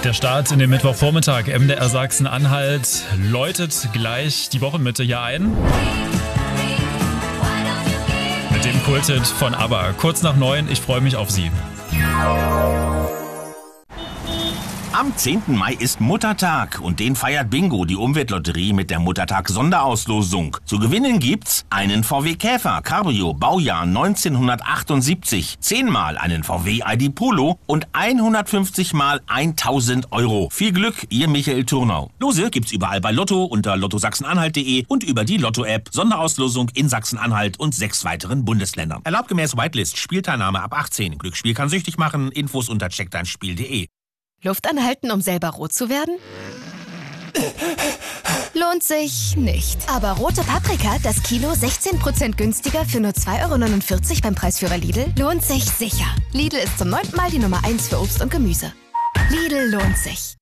Der Start in den Mittwochvormittag. MDR Sachsen-Anhalt läutet gleich die Wochenmitte hier ein. Mit dem Kulthit von ABBA. Kurz nach 9, ich freue mich auf Sie. Am 10. Mai ist Muttertag und den feiert Bingo, die Umweltlotterie, mit der Muttertag-Sonderauslosung. Zu gewinnen gibt's einen VW Käfer Cabrio Baujahr 1978, 10-mal einen VW ID Polo und 150 mal 1000 Euro. Viel Glück, Ihr Michael Turnau. Lose gibt's überall bei Lotto unter lottosachsenanhalt.de und über die Lotto-App. Sonderauslosung in Sachsen-Anhalt und 6 weiteren Bundesländern. Erlaubt gemäß Whitelist, Spielteilnahme ab 18. Glücksspiel kann süchtig machen. Infos unter checkdeinspiel.de. Luft anhalten, um selber rot zu werden? Lohnt sich nicht. Aber rote Paprika, das Kilo 16% günstiger für nur 2,49 € beim Preisführer Lidl, lohnt sich sicher. Lidl ist zum 9. Mal die Nummer 1 für Obst und Gemüse. Lidl lohnt sich.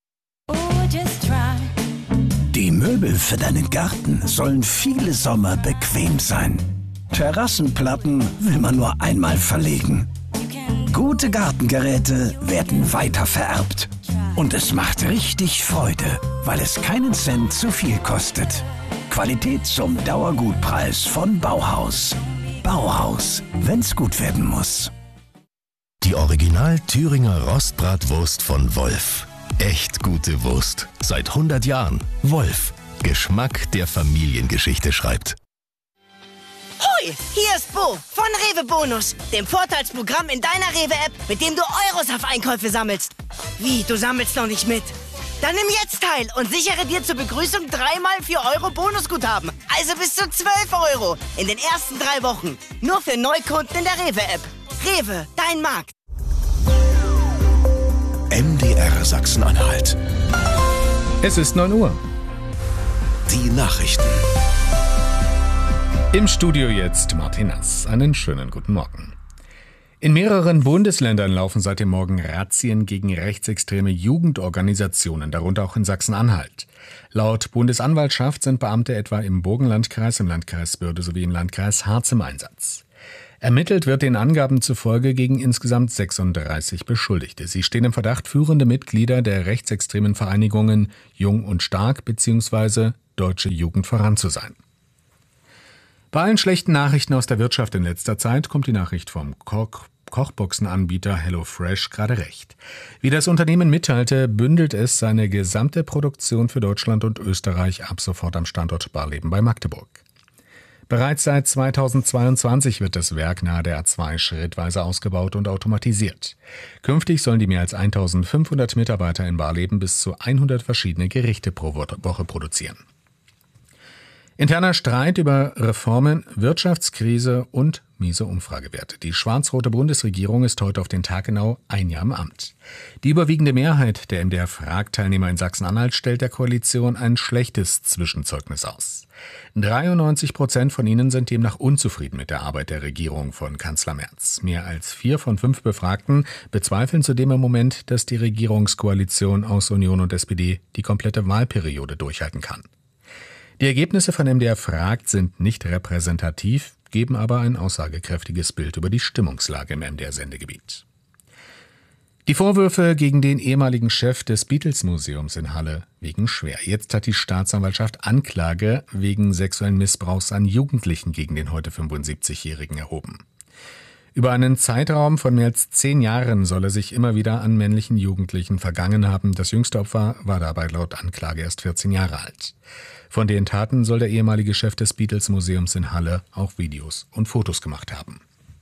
Die Möbel für deinen Garten sollen viele Sommer bequem sein. Terrassenplatten will man nur einmal verlegen. Gute Gartengeräte werden weitervererbt. Und es macht richtig Freude, weil es keinen Cent zu viel kostet. Qualität zum Dauergutpreis von Bauhaus. Bauhaus, wenn's gut werden muss. Die Original Thüringer Rostbratwurst von Wolf. Echt gute Wurst. Seit 100 Jahren. Wolf. Geschmack, der Familiengeschichte schreibt. Hoi, hier ist Bo von Rewe Bonus, dem Vorteilsprogramm in deiner Rewe-App, mit dem du Euros auf Einkäufe sammelst. Wie, du sammelst noch nicht mit? Dann nimm jetzt teil und sichere dir zur Begrüßung 3x 4 € Bonusguthaben. Also bis zu 12 € in den ersten 3 Wochen. Nur für Neukunden in der Rewe-App. Rewe, dein Markt. MDR Sachsen-Anhalt. Es ist 9 Uhr. Die Nachrichten. Im Studio jetzt Martin Nass. Einen schönen guten Morgen. In mehreren Bundesländern laufen seit dem Morgen Razzien gegen rechtsextreme Jugendorganisationen, darunter auch in Sachsen-Anhalt. Laut Bundesanwaltschaft sind Beamte etwa im Burgenlandkreis, im Landkreis Bürde sowie im Landkreis Harz im Einsatz. Ermittelt wird den Angaben zufolge gegen insgesamt 36 Beschuldigte. Sie stehen im Verdacht, führende Mitglieder der rechtsextremen Vereinigungen Jung und Stark bzw. Deutsche Jugend voran zu sein. Bei allen schlechten Nachrichten aus der Wirtschaft in letzter Zeit kommt die Nachricht vom Kochboxenanbieter HelloFresh gerade recht. Wie das Unternehmen mitteilte, bündelt es seine gesamte Produktion für Deutschland und Österreich ab sofort am Standort Barleben bei Magdeburg. Bereits seit 2022 wird das Werk nahe der A2 schrittweise ausgebaut und automatisiert. Künftig sollen die mehr als 1500 Mitarbeiter in Barleben bis zu 100 verschiedene Gerichte pro Woche produzieren. Interner Streit über Reformen, Wirtschaftskrise und miese Umfragewerte. Die schwarz-rote Bundesregierung ist heute auf den Tag genau 1 Jahr im Amt. Die überwiegende Mehrheit der MDR-Frag-Teilnehmer in Sachsen-Anhalt stellt der Koalition ein schlechtes Zwischenzeugnis aus. 93% von ihnen sind demnach unzufrieden mit der Arbeit der Regierung von Kanzler Merz. Mehr als 4 von 5 Befragten bezweifeln zudem im Moment, dass die Regierungskoalition aus Union und SPD die komplette Wahlperiode durchhalten kann. Die Ergebnisse von MDR Fragt sind nicht repräsentativ, geben aber ein aussagekräftiges Bild über die Stimmungslage im MDR-Sendegebiet. Die Vorwürfe gegen den ehemaligen Chef des Beatles-Museums in Halle wiegen schwer. Jetzt hat die Staatsanwaltschaft Anklage wegen sexuellen Missbrauchs an Jugendlichen gegen den heute 75-Jährigen erhoben. Über einen Zeitraum von mehr als 10 Jahren soll er sich immer wieder an männlichen Jugendlichen vergangen haben. Das jüngste Opfer war dabei laut Anklage erst 14 Jahre alt. Von den Taten soll der ehemalige Chef des Beatles-Museums in Halle auch Videos und Fotos gemacht haben.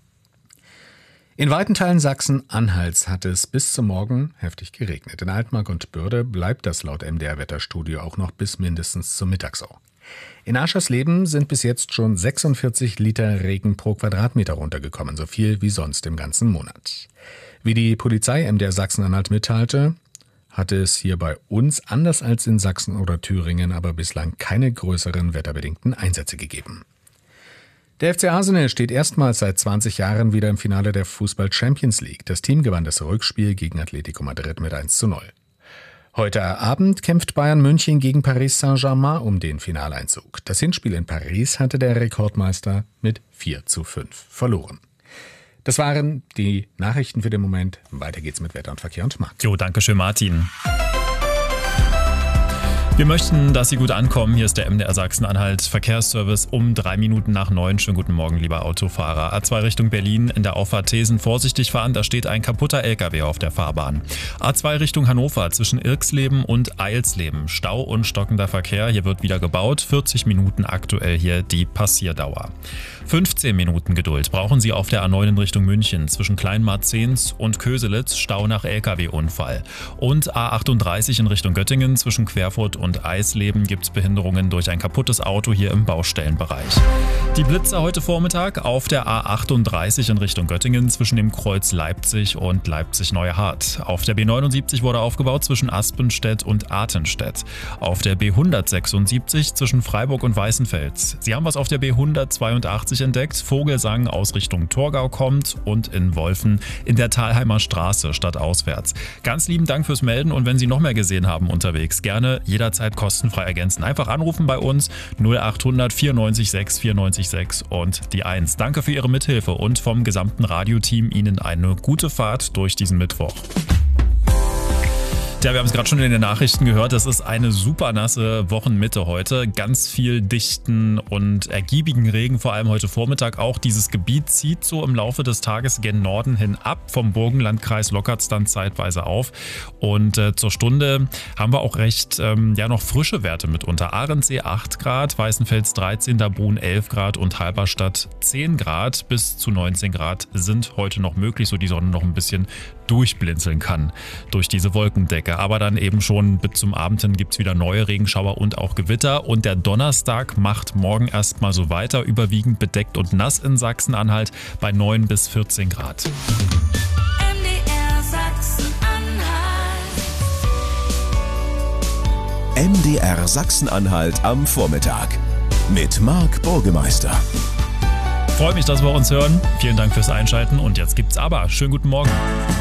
In weiten Teilen Sachsen-Anhalts hat es bis zum Morgen heftig geregnet. In Altmark und Bürde bleibt das laut MDR-Wetterstudio auch noch bis mindestens zur Mittag so. In Aschersleben sind bis jetzt schon 46 Liter Regen pro Quadratmeter runtergekommen, so viel wie sonst im ganzen Monat. Wie die Polizei MDR Sachsen-Anhalt mitteilte, hatte es hier bei uns, anders als in Sachsen oder Thüringen, aber bislang keine größeren wetterbedingten Einsätze gegeben. Der FC Arsenal steht erstmals seit 20 Jahren wieder im Finale der Fußball-Champions League. Das Team gewann das Rückspiel gegen Atletico Madrid mit 1:0. Heute Abend kämpft Bayern München gegen Paris Saint-Germain um den Finaleinzug. Das Hinspiel in Paris hatte der Rekordmeister mit 4:5 verloren. Das waren die Nachrichten für den Moment. Weiter geht's mit Wetter und Verkehr und Markt. Jo, danke schön, Martin. Wir möchten, dass Sie gut ankommen. Hier ist der MDR Sachsen-Anhalt Verkehrsservice um 3 Minuten nach 9. Schönen guten Morgen, lieber Autofahrer. A2 Richtung Berlin in der Auffahrt Thesen. Vorsichtig fahren, da steht ein kaputter LKW auf der Fahrbahn. A2 Richtung Hannover zwischen Irksleben und Eilsleben. Stau und stockender Verkehr. Hier wird wieder gebaut. 40 Minuten aktuell hier die Passierdauer. 15 Minuten Geduld brauchen Sie auf der A9 in Richtung München. Zwischen Kleinmarzens und Köselitz Stau nach LKW-Unfall. Und A38 in Richtung Göttingen zwischen Querfurt und Eisleben gibt es Behinderungen durch ein kaputtes Auto hier im Baustellenbereich. Die Blitzer heute Vormittag auf der A38 in Richtung Göttingen zwischen dem Kreuz Leipzig und Leipzig-Neuhardt. Auf der B79 wurde aufgebaut zwischen Aspenstedt und Artenstedt. Auf der B176 zwischen Freiburg und Weißenfels. Sie haben was auf der B182 entdeckt. Vogelsang aus Richtung Torgau kommt und in Wolfen in der Thalheimer Straße stadtauswärts. Ganz lieben Dank fürs Melden und wenn Sie noch mehr gesehen haben unterwegs, gerne jederzeit kostenfrei ergänzen. Einfach anrufen bei uns 0800 94 6 94 6 und die 1. Danke für Ihre Mithilfe und vom gesamten Radioteam Ihnen eine gute Fahrt durch diesen Mittwoch. Ja, wir haben es gerade schon in den Nachrichten gehört, das ist eine super nasse Wochenmitte heute. Ganz viel dichten und ergiebigen Regen, vor allem heute Vormittag auch. Dieses Gebiet zieht so im Laufe des Tages gen Norden hin ab. Vom Burgenlandkreis lockert es dann zeitweise auf. Und zur Stunde haben wir auch recht noch frische Werte mitunter. Ahrensee 8 Grad, Weißenfels 13, Dabrun 11 Grad und Halberstadt 10 Grad. Bis zu 19 Grad sind heute noch möglich, so die Sonne noch ein bisschen durchblinzeln kann durch diese Wolkendecke. Aber dann eben schon bis zum Abend hin gibt es wieder neue Regenschauer und auch Gewitter. Und der Donnerstag macht morgen erstmal so weiter, überwiegend bedeckt und nass in Sachsen-Anhalt bei 9 bis 14 Grad. MDR Sachsen-Anhalt. MDR Sachsen-Anhalt am Vormittag mit Marc Burgemeister. Freue mich, dass wir uns hören. Vielen Dank fürs Einschalten und jetzt gibt's aber. Schönen guten Morgen.